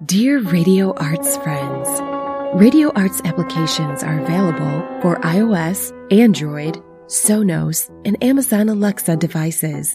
Dear Radio Arts friends, Radio Arts applications are available for iOS, Android, Sonos, and Amazon Alexa devices.